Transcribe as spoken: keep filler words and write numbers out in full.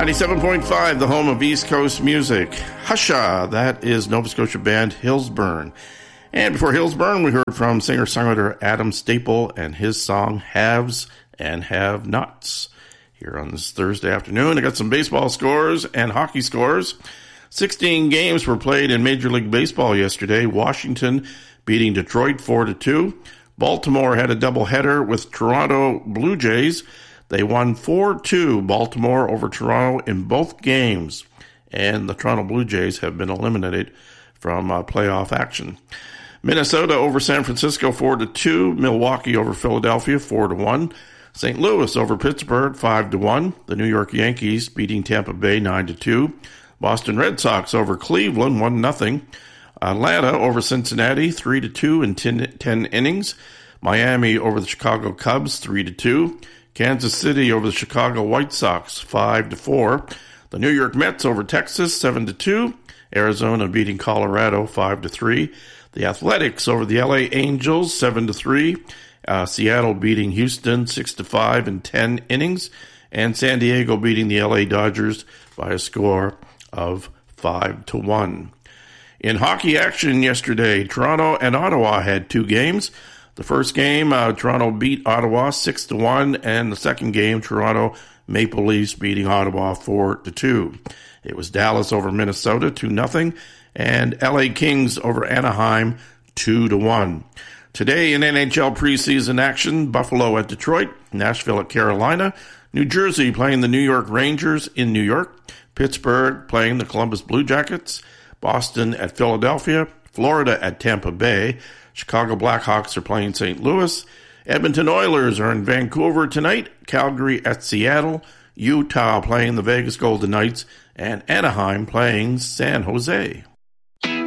ninety-seven point five, the home of East Coast music. Husha, that is Nova Scotia band Hillsburn. And before Hillsburn, we heard from singer-songwriter Adam Staple and his song Haves and Have-Nots. Here on this Thursday afternoon, I got some baseball scores and hockey scores. sixteen games were played in Major League Baseball yesterday. Washington beating Detroit four to two. Baltimore had a doubleheader with Toronto Blue Jays. They won four two, Baltimore over Toronto in both games, and the Toronto Blue Jays have been eliminated from uh, playoff action. Minnesota over San Francisco four to two, Milwaukee over Philadelphia four to one, Saint Louis over Pittsburgh five to one, the New York Yankees beating Tampa Bay nine to two, Boston Red Sox over Cleveland one nothing, Atlanta over Cincinnati three to two in ten, ten innings, Miami over the Chicago Cubs three to two, Kansas City over the Chicago White Sox five to four. The New York Mets over Texas seven to two. Arizona beating Colorado five to three. The Athletics over the L A Angels seven to three. Uh, Seattle beating Houston six to five in ten innings. And San Diego beating the L A Dodgers by a score of five to one. In hockey action yesterday, Toronto and Ottawa had two games. The first game, uh, Toronto beat Ottawa six to one, and the second game, Toronto Maple Leafs beating Ottawa four to two. It was Dallas over Minnesota two nothing, and L A Kings over Anaheim two to one. Today in N H L preseason action, Buffalo at Detroit, Nashville at Carolina, New Jersey playing the New York Rangers in New York, Pittsburgh playing the Columbus Blue Jackets, Boston at Philadelphia, Florida at Tampa Bay, Chicago Blackhawks are playing Saint Louis. Edmonton Oilers are in Vancouver tonight. Calgary at Seattle. Utah playing the Vegas Golden Knights. And Anaheim playing San Jose.